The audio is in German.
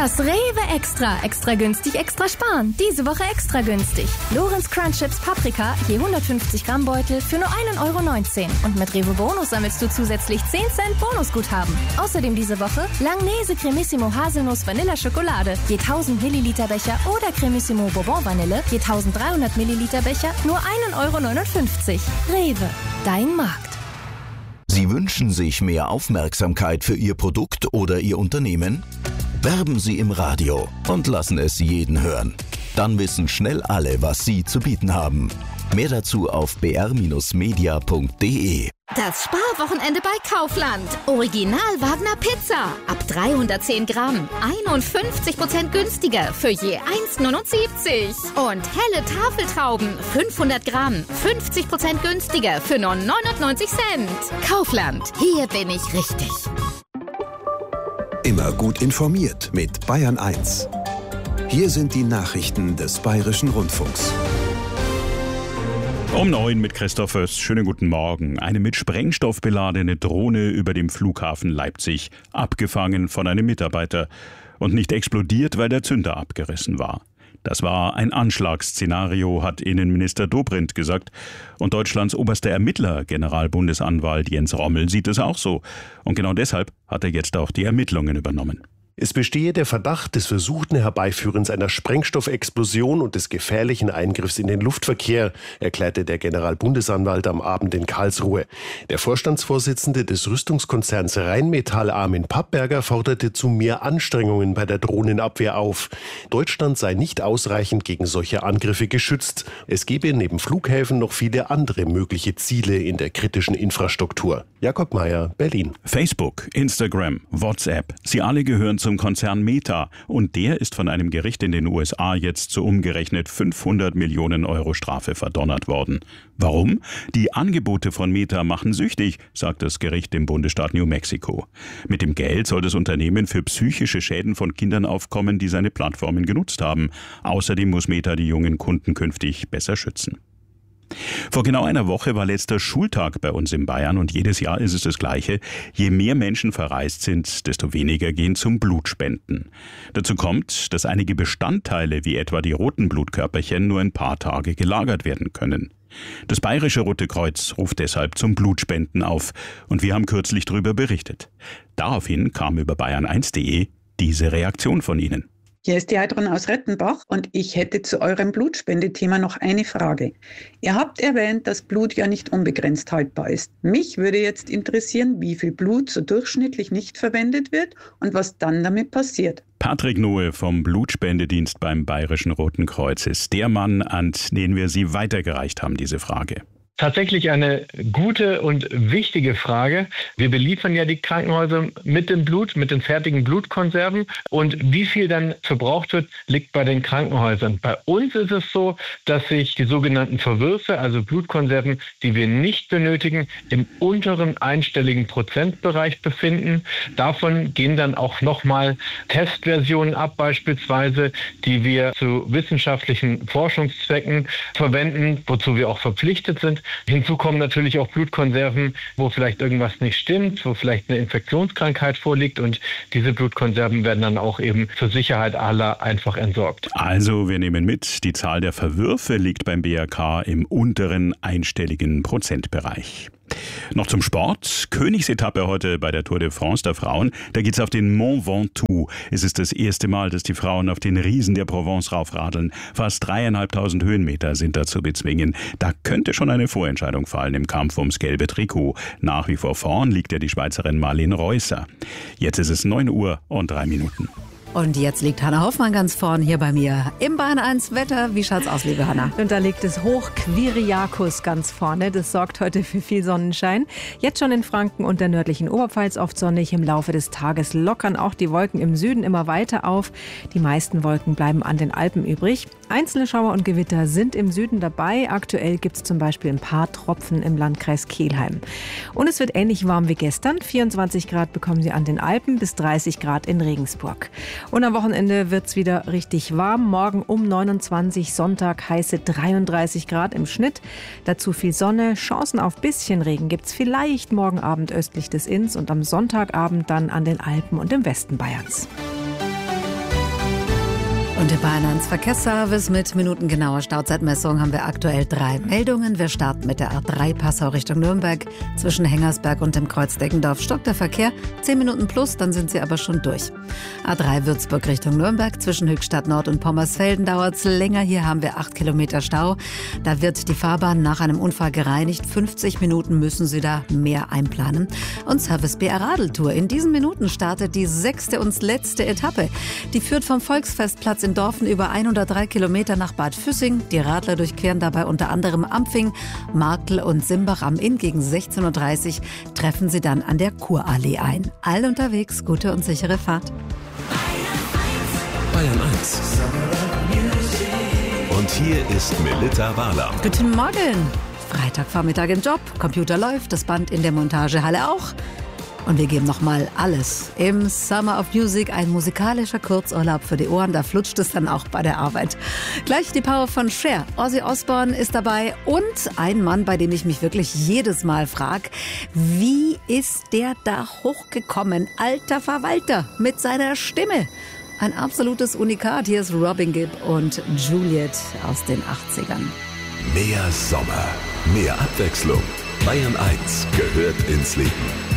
Das Rewe Extra. Extra günstig, extra sparen. Diese Woche extra günstig. Lorenz Crunch Chips Paprika, je 150 Gramm Beutel für nur 1,19 €. Und mit Rewe Bonus sammelst du zusätzlich 10 Cent Bonusguthaben. Außerdem diese Woche Langnese Cremissimo Haselnuss Vanilla Schokolade, je 1000 Milliliter Becher oder Cremissimo Bourbon Vanille, je 1300 Milliliter Becher, nur 1,59 €. Rewe, dein Markt. Sie wünschen sich mehr Aufmerksamkeit für Ihr Produkt oder Ihr Unternehmen? Werben Sie im Radio und lassen es jeden hören. Dann wissen schnell alle, was Sie zu bieten haben. Mehr dazu auf br-media.de. Das Sparwochenende bei Kaufland. Original Wagner Pizza. Ab 310 Gramm. 51% günstiger für je 1,79 €. Und helle Tafeltrauben. 500 Gramm. 50% günstiger für nur 99 Cent. Kaufland. Hier bin ich richtig. Immer gut informiert mit Bayern 1. Hier sind die Nachrichten des Bayerischen Rundfunks. Um 9 mit Christoph Föst. Schönen guten Morgen. Eine mit Sprengstoff beladene Drohne über dem Flughafen Leipzig, abgefangen von einem Mitarbeiter und nicht explodiert, weil der Zünder abgerissen war. Das war ein Anschlagsszenario, hat Innenminister Dobrindt gesagt. Und Deutschlands oberster Ermittler, Generalbundesanwalt Jens Rommel, sieht es auch so. Und genau deshalb hat er jetzt auch die Ermittlungen übernommen. Es bestehe der Verdacht des versuchten Herbeiführens einer Sprengstoffexplosion und des gefährlichen Eingriffs in den Luftverkehr, erklärte der Generalbundesanwalt am Abend in Karlsruhe. Der Vorstandsvorsitzende des Rüstungskonzerns Rheinmetall, Armin Pappberger, forderte zu mehr Anstrengungen bei der Drohnenabwehr auf. Deutschland sei nicht ausreichend gegen solche Angriffe geschützt. Es gebe neben Flughäfen noch viele andere mögliche Ziele in der kritischen Infrastruktur. Jakob Mayer, Berlin. Facebook, Instagram, WhatsApp, sie alle gehören zum Konzern Meta. Und der ist von einem Gericht in den USA jetzt zu umgerechnet 500 Millionen € Strafe verdonnert worden. Warum? Die Angebote von Meta machen süchtig, sagt das Gericht im Bundesstaat New Mexico. Mit dem Geld soll das Unternehmen für psychische Schäden von Kindern aufkommen, die seine Plattformen genutzt haben. Außerdem muss Meta die jungen Kunden künftig besser schützen. Vor genau einer Woche war letzter Schultag bei uns in Bayern und jedes Jahr ist es das Gleiche. Je mehr Menschen verreist sind, desto weniger gehen zum Blutspenden. Dazu kommt, dass einige Bestandteile wie etwa die roten Blutkörperchen nur ein paar Tage gelagert werden können. Das Bayerische Rote Kreuz ruft deshalb zum Blutspenden auf und wir haben kürzlich darüber berichtet. Daraufhin kam über bayern1.de diese Reaktion von Ihnen. Hier ist die Heidrun aus Rettenbach und ich hätte zu eurem Blutspendethema noch eine Frage. Ihr habt erwähnt, dass Blut ja nicht unbegrenzt haltbar ist. Mich würde jetzt interessieren, wie viel Blut so durchschnittlich nicht verwendet wird und was dann damit passiert. Patrick Nohe vom Blutspendedienst beim Bayerischen Roten Kreuz ist der Mann, an den wir Sie weitergereicht haben, diese Frage. Tatsächlich eine gute und wichtige Frage. Wir beliefern ja die Krankenhäuser mit dem Blut, mit den fertigen Blutkonserven. Und wie viel dann verbraucht wird, liegt bei den Krankenhäusern. Bei uns ist es so, dass sich die sogenannten Verwürfe, also Blutkonserven, die wir nicht benötigen, im unteren einstelligen Prozentbereich befinden. Davon gehen dann auch nochmal Testversionen ab, beispielsweise, die wir zu wissenschaftlichen Forschungszwecken verwenden, wozu wir auch verpflichtet sind. Hinzu kommen natürlich auch Blutkonserven, wo vielleicht irgendwas nicht stimmt, wo vielleicht eine Infektionskrankheit vorliegt und diese Blutkonserven werden dann auch eben zur Sicherheit aller einfach entsorgt. Also wir nehmen mit, die Zahl der Verwürfe liegt beim BRK im unteren einstelligen Prozentbereich. Noch zum Sport. Königsetappe heute bei der Tour de France der Frauen. Da geht's auf den Mont Ventoux. Es ist das erste Mal, dass die Frauen auf den Riesen der Provence raufradeln. Fast 3.500 Höhenmeter sind da zu bezwingen. Da könnte schon eine Vorentscheidung fallen im Kampf ums gelbe Trikot. Nach wie vor vorn liegt ja die Schweizerin Marlene Reusser. Jetzt ist es 9:03. Und jetzt liegt Hanna Hoffmann ganz vorn hier bei mir im Bayern 1 Wetter. Wie schaut's aus, liebe Hanna? Und da liegt es Hoch Quiriacus ganz vorne. Das sorgt heute für viel Sonnenschein. Jetzt schon in Franken und der nördlichen Oberpfalz oft sonnig. Im Laufe des Tages lockern auch die Wolken im Süden immer weiter auf. Die meisten Wolken bleiben an den Alpen übrig. Einzelne Schauer und Gewitter sind im Süden dabei. Aktuell gibt es zum Beispiel ein paar Tropfen im Landkreis Kelheim. Und es wird ähnlich warm wie gestern. 24 Grad bekommen Sie an den Alpen, bis 30 Grad in Regensburg. Und am Wochenende wird es wieder richtig warm. Morgen um 29, Sonntag heiße 33 Grad im Schnitt. Dazu viel Sonne, Chancen auf bisschen Regen gibt es vielleicht morgen Abend östlich des Inns und am Sonntagabend dann an den Alpen und im Westen Bayerns. Und im Bayern 1 Verkehrsservice mit minutengenauer Stauzeitmessung haben wir aktuell 3 Meldungen. Wir starten mit der A3 Passau Richtung Nürnberg. Zwischen Hengersberg und dem Kreuz Deggendorf stockt der Verkehr. 10 Minuten plus, dann sind Sie aber schon durch. A3 Würzburg Richtung Nürnberg. Zwischen Höchstadt Nord und Pommersfelden dauert es länger. Hier haben wir 8 Kilometer Stau. Da wird die Fahrbahn nach einem Unfall gereinigt. 50 Minuten müssen Sie da mehr einplanen. Und Service BR Radeltour. In diesen Minuten startet die 6. und letzte Etappe. Die führt vom Volksfestplatz in Dorfen über 103 Kilometer nach Bad Füssing. Die Radler durchqueren dabei unter anderem Ampfing, Marktl und Simbach am Inn. Gegen 16.30 Uhr treffen sie dann an der Kurallee ein. All unterwegs, gute und sichere Fahrt. Bayern 1. Und hier ist Melitta Wahler. Guten Morgen. Freitagvormittag im Job, Computer läuft, das Band in der Montagehalle auch. Und wir geben nochmal alles. Im Summer of Music ein musikalischer Kurzurlaub für die Ohren. Da flutscht es dann auch bei der Arbeit. Gleich die Power von Cher. Ozzy Osbourne ist dabei und ein Mann, bei dem ich mich wirklich jedes Mal frage, wie ist der da hochgekommen? Alter Verwalter mit seiner Stimme. Ein absolutes Unikat. Hier ist Robin Gibb und Juliet aus den 80ern. Mehr Sommer, mehr Abwechslung. Bayern 1 gehört ins Leben.